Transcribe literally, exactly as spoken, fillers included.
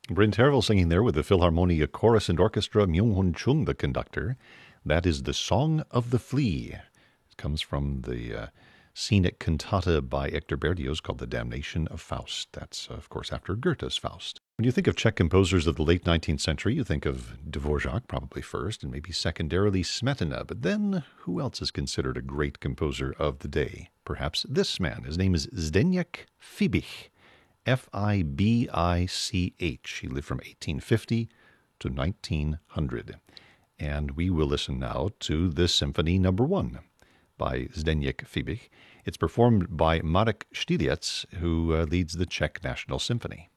Bryn Tervel singing there with the Philharmonia Chorus and Orchestra, Myung-Hun Chung, the conductor. That is The Song of the Flea. It comes from the uh, scenic cantata by Hector Berlioz called The Damnation of Faust. That's, uh, of course, after Goethe's Faust. When you think of Czech composers of the late nineteenth century, you think of Dvorak probably first, and maybe secondarily Smetana. But then, who else is considered a great composer of the day? Perhaps this man. His name is Zdeněk Fibich. F I B I C H. He lived from eighteen fifty to nineteen hundred. And we will listen now to this Symphony Number One by Zdeněk Fibich. It's performed by Marek Štýlec, who uh, leads the Czech National Symphony.